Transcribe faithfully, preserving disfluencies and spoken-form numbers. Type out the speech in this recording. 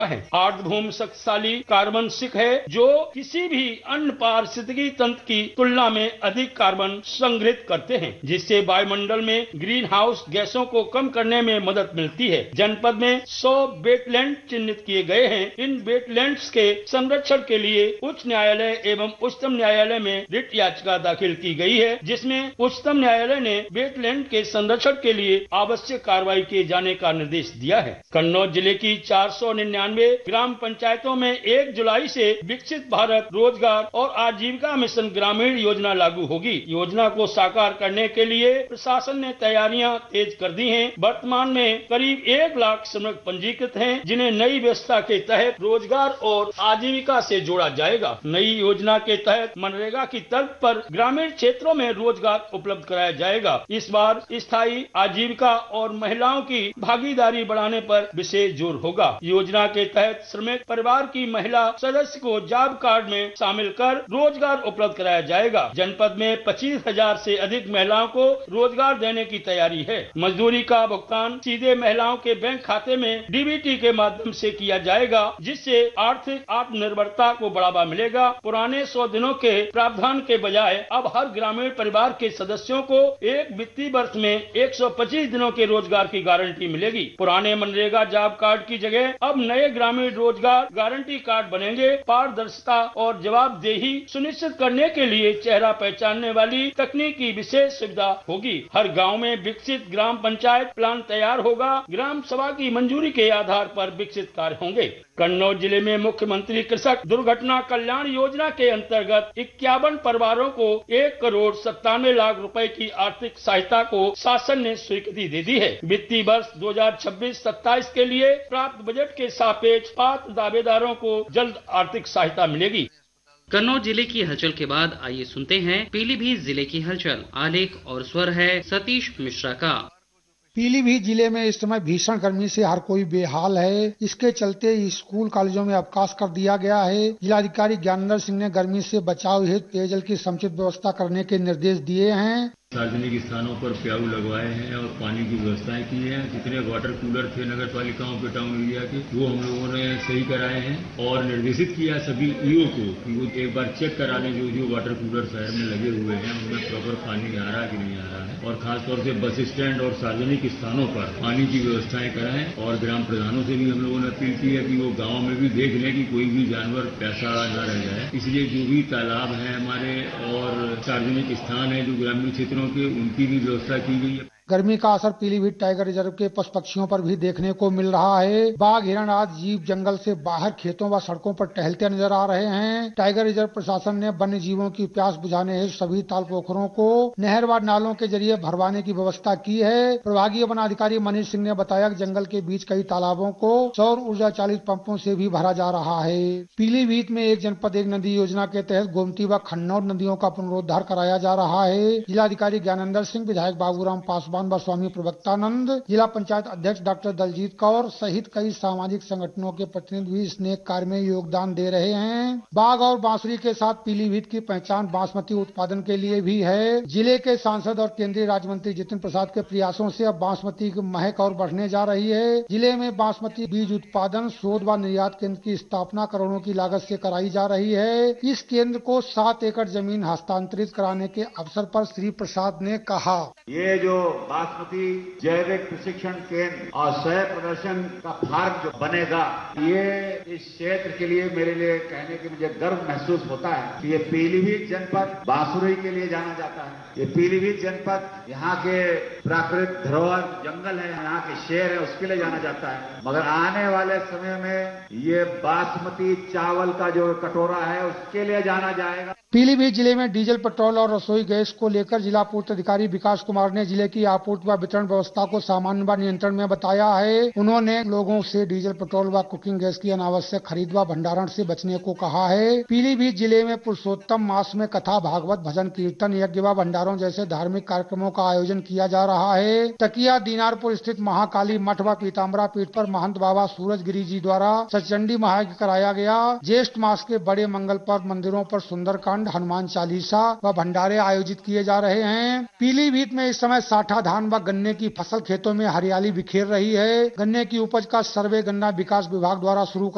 है। आर्द्रभूमि शक्तिशाली carbon sink है जो किसी भी अन्य पारिस्थितिकी तंत्र की तुलना में अधिक कार्बन संग्रहित करते हैं, जिससे वायुमंडल में ग्रीन हाउस गैसों को कम करने में मदद मिलती है। जनपद में सौ वेटलैंड चिन्हित किए गए हैं। इन वेटलैंड्स के संरक्षण के लिए उच्च न्यायालय एवं उच्चतम न्यायालय में रिट याचिका दाखिल की गई है, जिसमें उच्चतम न्यायालय ने वेटलैंड के संरक्षण के लिए आवश्यक कार्रवाई किए जाने का निर्देश दिया है। कन्नौज जिले की चार सौ निन्यानवे ग्राम पंचायतों में एक जुलाई से विकसित भारत रोजगार और आजीविका मिशन ग्रामीण योजना लागू होगी। योजना को साकार करने के लिए प्रशासन ने तैयारियां तेज कर दी हैं। वर्तमान में करीब एक लाख श्रमिक पंजीकृत हैं, जिन्हें नई व्यवस्था के तहत रोजगार और आजीविका से जोड़ा जाएगा। नई योजना के तहत मनरेगा की तर्ज पर ग्रामीण क्षेत्रों में रोजगार उपलब्ध कराया जाएगा। इस बार स्थायी आजीविका और महिलाओं की भागीदारी बढ़ाने पर विशेष जोर होगा। योजना के तहत श्रमिक परिवार की महिला सदस्य को जॉब कार्ड में शामिल कर रोजगार उपलब्ध कराया जाएगा। जनपद में पच्चीस हजार से अधिक महिलाओं को रोजगार देने की तैयारी है। मजदूरी का भुगतान सीधे महिलाओं के बैंक खाते में डीबीटी के माध्यम से किया जाएगा, जिससे आर्थिक आत्मनिर्भरता को बढ़ावा मिलेगा। पुराने सौ दिनों के प्रावधान के बजाय अब हर ग्रामीण परिवार के सदस्यों को एक वित्तीय वर्ष में एक सौ पच्चीस दिनों के रोजगार की गारंटी मिलेगी। पुराने मनरेगा जॉब कार्ड की जगह अब नए ग्रामीण रोजगार गारंटी कार्ड बनेंगे। पारदर्शिता और जवाबदेही सुनिश्चित करने के लिए चेहरा पहचानने वाली तकनीक की विशेष सुविधा होगी। हर गांव में विकसित ग्राम पंचायत प्लान तैयार होगा। ग्राम सभा की मंजूरी के आधार पर विकसित कार्य होंगे। कन्नौज जिले में मुख्यमंत्री कृषक दुर्घटना कल्याण योजना के अंतर्गत इक्यावन परिवारों को एक करोड़ सत्तानवे लाख रुपए की आर्थिक सहायता को शासन ने स्वीकृति दे दी है। वित्तीय वर्ष दो हजार छब्बीस सत्ताईस के लिए प्राप्त बजट के सापेक्ष पात्र दावेदारों को जल्द आर्थिक सहायता मिलेगी। कन्नौज जिले की हलचल के बाद आइए सुनते हैं पीलीभीत जिले की हलचल। आलेख और स्वर है सतीश मिश्रा का। पीलीभीत जिले में इस समय भीषण गर्मी से हर कोई बेहाल है। इसके चलते स्कूल कॉलेजों में अवकाश कर दिया गया है। जिलाधिकारी ज्ञानेंद्र सिंह ने गर्मी से बचाव हेतु पेयजल की समुचित व्यवस्था करने के निर्देश दिए हैं। सार्वजनिक स्थानों पर प्याऊ लगवाए हैं और पानी की व्यवस्थाएं की है। जितने वाटर कूलर थे नगर पालिकाओं के टाउन एरिया के, वो हम लोगों ने सही कराए हैं और निर्देशित किया सभी ईओ को कि वो एक बार चेक करा लें जो जो वाटर कूलर शहर में लगे हुए हैं उनमें प्रॉपर पानी आ रहा है कि नहीं आ रहा है। और खासतौर से बस स्टैंड और सार्वजनिक स्थानों पर पानी की व्यवस्थाएं कराएं। और ग्राम प्रधानों से भी हम लोगों ने अपील की है कि वो गाँव में भी देख लें कि कोई भी जानवर प्यासा न रह जाए। इसलिए जो भी तालाब है हमारे और सार्वजनिक स्थान है जो ग्रामीण क्षेत्रों के, उनकी भी व्यवस्था की गई है। गर्मी का असर पीलीभीत टाइगर रिजर्व के पशु पक्षियों पर भी देखने को मिल रहा है। बाघ, हिरण आदि जीव जंगल से बाहर खेतों व सड़कों पर टहलते नजर आ रहे हैं। टाइगर रिजर्व प्रशासन ने वन्य जीवों की प्यास बुझाने हेतु सभी ताल पोखरों को नहर व नालों के जरिए भरवाने की व्यवस्था की है। प्रभागीय वन अधिकारी मनीष सिंह ने बताया कि जंगल के बीच कई तालाबों को सौर ऊर्जा चालित पंपों से भी भरा जा रहा है। पीलीभीत में एक जनपद एक नदी योजना के तहत गोमती व खन्नौर नदियों का पुनरुद्धार कराया जा रहा है। जिलाधिकारी ज्ञानेंद्र सिंह, विधायक बाबूराम पासवान व स्वामी प्रवक्तानंद, जिला पंचायत अध्यक्ष डॉक्टर दलजीत कौर सहित कई सामाजिक संगठनों के प्रतिनिधि भी स्नेक कार्य में योगदान दे रहे हैं। बाघ और बांसुरी के साथ पीलीभीत की पहचान बासमती उत्पादन के लिए भी है। जिले के सांसद और केंद्रीय राज्य मंत्री जितेंद्र प्रसाद के प्रयासों से अब बासमती की महक और बढ़ने जा रही है। जिले में बासमती बीज उत्पादन, शोध व निर्यात केंद्र की स्थापना करोड़ों की लागत से कराई जा रही है। इस केंद्र को सात एकड़ जमीन हस्तांतरित कराने के अवसर पर श्री प्रसाद ने कहा, ये जो बासमती जैविक प्रशिक्षण केंद्र और सह प्रदर्शन का पार्क जो बनेगा, ये इस क्षेत्र के लिए मेरे लिए कहने की मुझे गर्व महसूस होता है कि ये पीलीभीत जनपद बांसुरी के लिए जाना जाता है। ये पीलीभीत जनपद यहाँ के प्राकृतिक धरोहर जंगल है, यहाँ के शेर है, उसके लिए जाना जाता है। मगर आने वाले समय में ये बासमती चावल का जो कटोरा है उसके लिए जाना जाएगा। पीलीभीत जिले में डीजल, पेट्रोल और रसोई गैस को लेकर जिला पूर्ति अधिकारी विकास कुमार ने जिले की आपूर्ति व वितरण व्यवस्था को सामान्य व नियंत्रण में बताया है। उन्होंने लोगों से डीजल, पेट्रोल व कुकिंग गैस की अनावश्यक खरीद व भंडारण से बचने को कहा है। पीलीभीत जिले में पुरुषोत्तम मास में कथा, भागवत, भजन, कीर्तन, यज्ञ व भंडारों जैसे धार्मिक कार्यक्रमों का आयोजन किया जा रहा है। तकिया दीनारपुर स्थित महाकाली मठ व पीताम्बरा पीठ पर महंत बाबा सूरजगिरी जी द्वारा सचचंडी महायज्ञ कराया गया। ज्येष्ठ मास के बड़े मंगल पर मंदिरों पर सुंदरकांड, हनुमान चालीसा व भंडारे आयोजित किए जा रहे हैं। पीलीभीत में इस समय साठा धान व गन्ने की फसल खेतों में हरियाली बिखेर रही है। गन्ने की उपज का सर्वे गन्ना विकास विभाग द्वारा शुरू